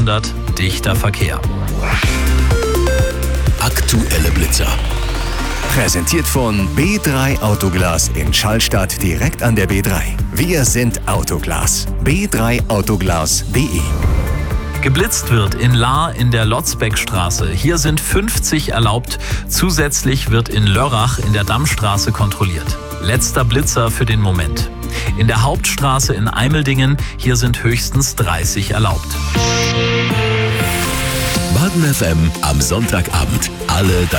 100 dichter Verkehr. Aktuelle Blitzer. Präsentiert von B3 Autoglas in Schallstadt direkt an der B3. Wir sind Autoglas. b3autoglas.de. Geblitzt wird in Lahr in der Lotzbeckstraße. Hier sind 50 erlaubt. Zusätzlich wird in Lörrach in der Dammstraße kontrolliert. Letzter Blitzer für den Moment. In der Hauptstraße in Eimeldingen, hier sind höchstens 30 erlaubt. Baden FM am Sonntagabend. Alle